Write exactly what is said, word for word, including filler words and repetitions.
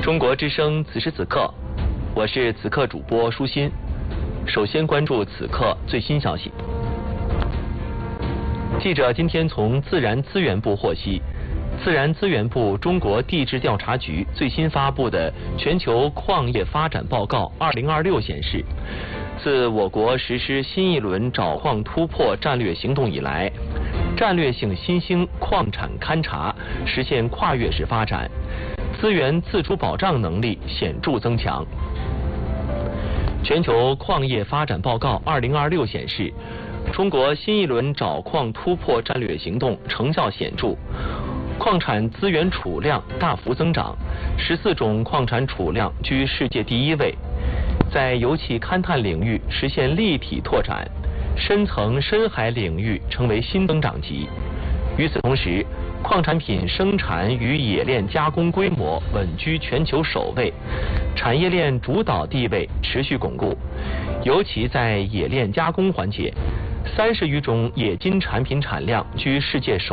中国之声此时此刻，我是此刻主播舒心。首先关注此刻最新消息。记者今天从自然资源部获悉，自然资源部中国地质调查局最新发布的全球矿业发展报告二零二六显示，自我国实施新一轮找矿突破战略行动以来，战略性新兴矿产勘察实现跨越式发展，资源自主保障能力显著增强。全球矿业发展报告二零二六显示，中国新一轮找矿突破战略行动成效显著，矿产资源储量大幅增长，十四种矿产储量居世界第一位，在油气勘探领域实现立体拓展，深层深海领域成为新增长极。与此同时，矿产品生产与冶炼加工规模稳居全球首位，产业链主导地位持续巩固。尤其在冶炼加工环节，三十余种冶金产品产量居世界首